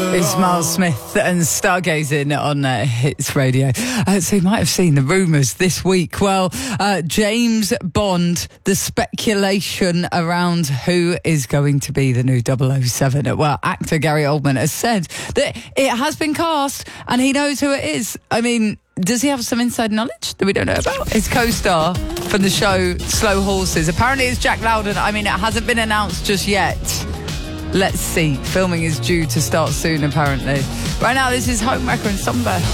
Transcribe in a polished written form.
It's Miles Smith and Stargazing on Hits Radio. So you might have seen the rumours this week. Well, James Bond, the speculation around who is going to be the new 007. Well, actor Gary Oldman has said that it has been cast and he knows who it is. I mean, does he have some inside knowledge that we don't know about? His co-star from the show Slow Horses. Apparently it's Jack Lowden. I mean, it hasn't been announced just yet. Let's see. Filming is due to start soon, apparently. Right now, this is Homewrecker and Somber.